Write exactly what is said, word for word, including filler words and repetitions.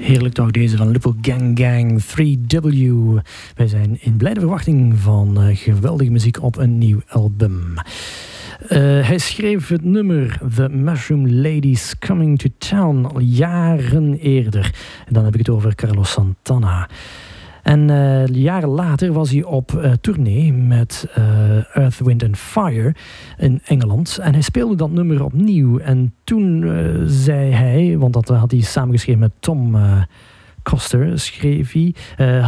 Heerlijk toch, deze van Lupo Gang Gang drie W. Wij zijn in blijde verwachting van uh, geweldige muziek op een nieuw album. Uh, hij schreef het nummer The Mushroom Ladies Coming to Town al jaren eerder. En dan heb ik het over Carlos Santana. En uh, jaren later was hij op uh, tournee met uh, Earth, Wind and Fire in Engeland. En hij speelde dat nummer opnieuw. En toen uh, zei hij, want dat had hij samengeschreven met Tom uh, Coster, schreef hij... Uh,